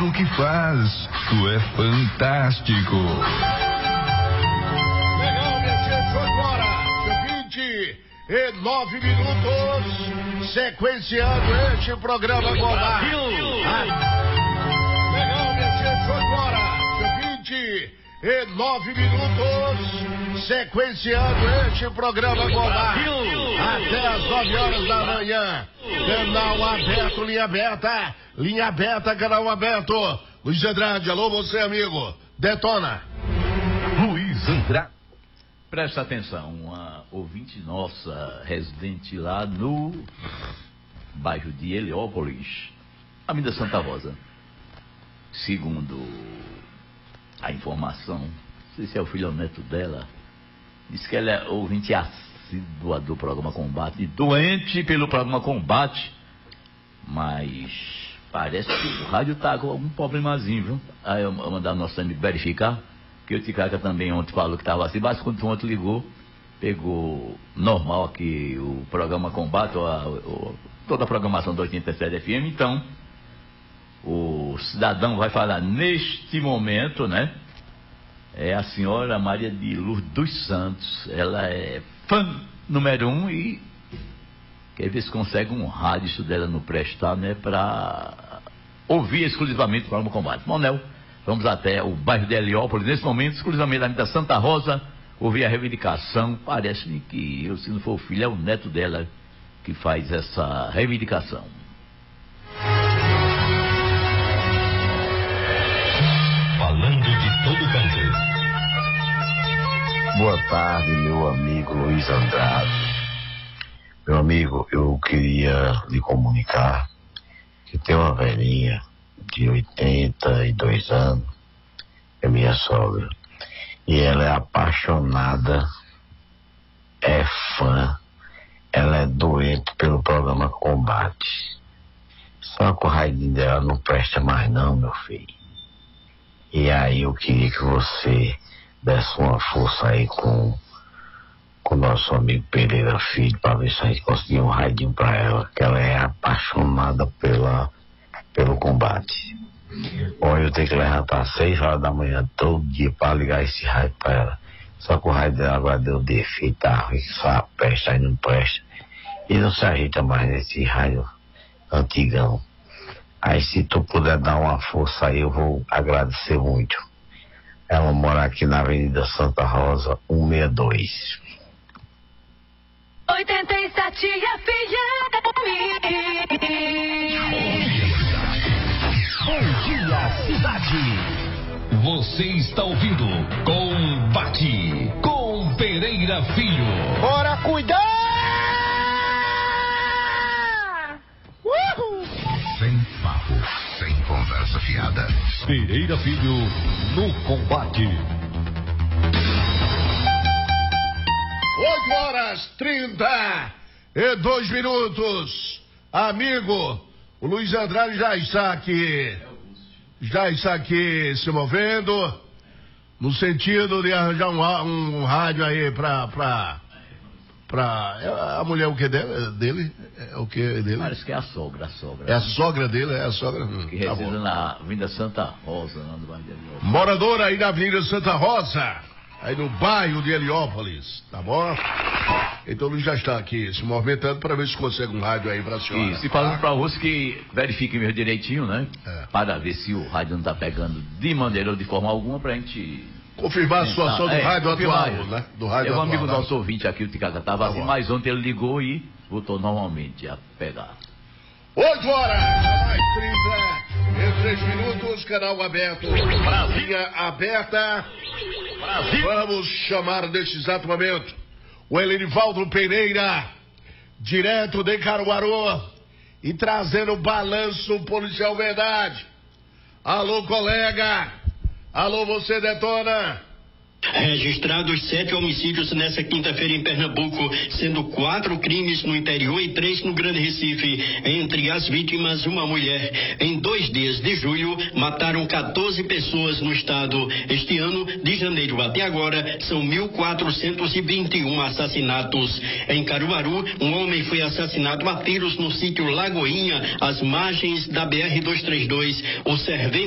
tudo o que faz. Tu é fantástico. Legal, minha gente, agora, 29 minutos, sequenciando este programa global. Legal, minha gente, agora, 29 minutos, sequenciando este programa global. Até as 9 horas da manhã. Canal aberto, linha aberta, canal aberto. Luiz Andrade, alô você, amigo. Detona. Luiz Andrade. Presta atenção, uma ouvinte nossa, residente lá no bairro de Heliópolis, Avenida Santa Rosa. Segundo a informação, não sei se é o filho ou neto dela, diz que ela é ouvinte assídua do programa Combate, doente pelo programa Combate, mas parece que o rádio tá com algum problemazinho, viu? Aí eu mandar o nosso amigo verificar, que o Ticaca também ontem falou que estava assim, mas quando o ontem ligou, pegou normal aqui o programa Combate, toda a programação do 87 FM, então o cidadão vai falar neste momento, né? É a senhora Maria de Lourdes dos Santos. Ela é fã número 1 e quer ver se consegue um rádio, isso dela no prestar, né? Para ouvir exclusivamente o programa Combate. Monel, vamos até o bairro de Heliópolis, nesse momento, exclusivamente da Avenida Santa Rosa, ouvir a reivindicação. Parece-me que, se não for o filho, é o neto dela que faz essa reivindicação. Falando de todo canto. Boa tarde, meu amigo Luiz Andrade. Meu amigo, eu queria lhe comunicar que tem uma velhinha de 82 anos, é minha sogra, e ela é apaixonada, é fã, ela é doente pelo programa Combate. Só que o raidinho dela não presta mais não, meu filho. E aí eu queria que você desse uma força aí com o nosso amigo Pereira Filho, para ver se a gente conseguir um raidinho para ela, que ela é apaixonada pelo Combate. Olha, eu tenho que levantar às 6 horas da manhã todo dia para ligar esse rádio para ela. Só que o rádio dela agora deu defeito, tá ruim, só presta, aí não presta. E não se ajeita mais nesse rádio antigão. Aí se tu puder dar uma força aí, eu vou agradecer muito. Ela mora aqui na Avenida Santa Rosa, 162. 87 FM. Bom dia, cidade. Você está ouvindo Combate com Pereira Filho. Bora cuidar! Sem papo, sem conversa fiada. Pereira Filho no Combate. 8h32 minutos. Amigo, o Luiz Andrade já está aqui se movendo no sentido de arranjar um rádio aí pra a mulher, o que dele? É o que dele? Parece que é a sogra. É a sogra dele, é a sogra. Que reside na Avenida Santa Rosa, lá no bairro de Heliópolis. Moradora aí na Avenida Santa Rosa, aí no bairro de Heliópolis, tá bom? Então ele já está aqui se movimentando para ver se consegue um rádio aí pra senhora. Isso, e falando para você que verifique mesmo direitinho, né? É. Para ver se o rádio não tá pegando de maneira ou de forma alguma pra gente confirmar a situação do rádio confirmar. atual, né? Do rádio Tem um atual, amigo né? nosso ouvinte aqui, o Ticaca, estava assim, mas ontem ele ligou e voltou normalmente a pegar. 8 horas, mais 33 minutos, canal aberto, Brasília aberta. Brasil. Vamos chamar neste exato momento o Elenivaldo Pereira, direto de Caruaru, e trazendo o balanço policial verdade. Alô, colega. Alô, você, Detona. Registrados 7 homicídios nessa quinta-feira em Pernambuco, sendo 4 crimes no interior e 3 no Grande Recife. Entre as vítimas, uma mulher. Em 2 dias de julho, mataram 14 pessoas no estado. Este ano, de janeiro até agora, são 1.421 assassinatos. Em Caruaru, um homem foi assassinado a tiros no sítio Lagoinha, às margens da BR-232. O servente